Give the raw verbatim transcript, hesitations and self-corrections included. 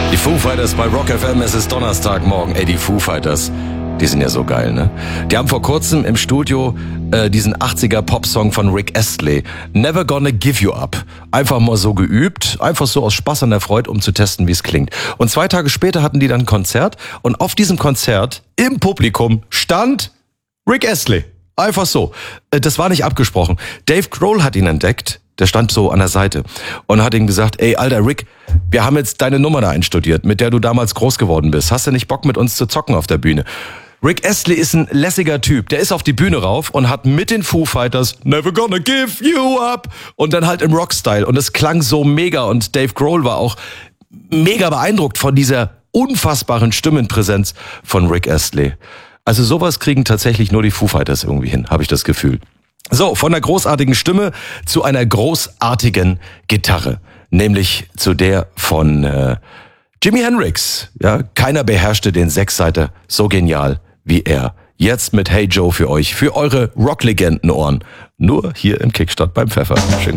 Die Foo Fighters bei Rock F M, es ist Donnerstagmorgen. Ey, die Foo Fighters, die sind ja so geil, ne? Die haben vor kurzem im Studio äh, diesen achtziger Popsong von Rick Astley, Never Gonna Give You Up, einfach mal so geübt, einfach so aus Spaß an der Freude, um zu testen, wie es klingt. Und zwei Tage später hatten die dann ein Konzert und auf diesem Konzert im Publikum stand Rick Astley. Einfach so. Äh, das war nicht abgesprochen. Dave Grohl hat ihn entdeckt. Der stand so an der Seite und hat ihm gesagt, ey, alter Rick, wir haben jetzt deine Nummer da einstudiert, mit der du damals groß geworden bist. Hast du nicht Bock, mit uns zu zocken auf der Bühne? Rick Astley ist ein lässiger Typ. Der ist auf die Bühne rauf und hat mit den Foo Fighters Never Gonna Give You Up und dann halt im Rock-Style. Und es klang so mega und Dave Grohl war auch mega beeindruckt von dieser unfassbaren Stimmenpräsenz von Rick Astley. Also sowas kriegen tatsächlich nur die Foo Fighters irgendwie hin, habe ich das Gefühl. So, von der großartigen Stimme zu einer großartigen Gitarre, nämlich zu der von äh, Jimi Hendrix. Ja, keiner beherrschte den Sechsseiter so genial wie er. Jetzt mit Hey Joe für euch, für eure Rocklegenden-Ohren. Nur hier im Kickstart beim Pfeffer. Schönen